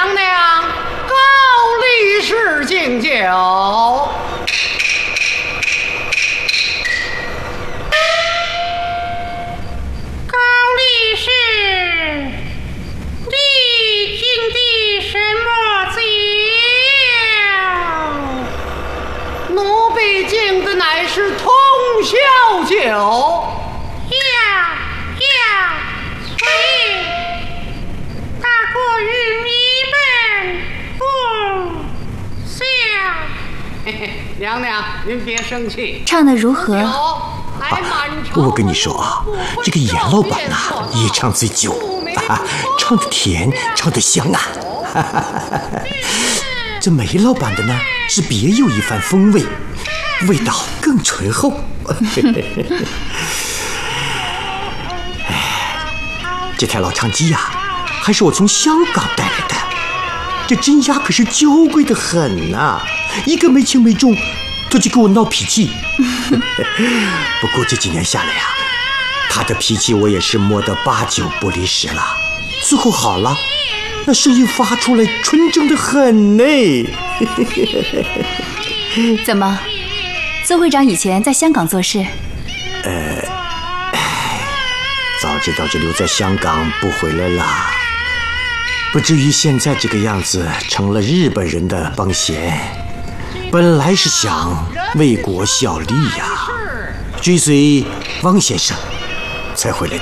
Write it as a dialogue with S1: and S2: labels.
S1: 娘娘，高力士敬酒。
S2: 高力士，你敬的什么酒？
S1: 奴婢敬的乃是通宵酒。
S2: 呀，所以大过于你们不孝。
S1: 嘿嘿，娘娘您别生气。
S3: 唱得如何？
S4: 我跟你说啊，这个严老板呐，一唱醉酒，唱得甜，唱得香啊。这梅老板的呢，是别有一番风味，味道更醇厚。这台老唱机呀，还是我从香港带来的，这真鸭可是娇贵的很呐，一个没轻没重，他就给我闹脾气。不过这几年下来呀，他的脾气我也是摸得8、9不离10了。最后好了，那声音发出来纯正的很呢。
S3: 怎么，邹会长以前在香港做事？
S4: 早知道就留在香港不回来了，不至于现在这个样子，成了日本人的帮闲。本来是想为国效力呀，追随汪先生才回来的。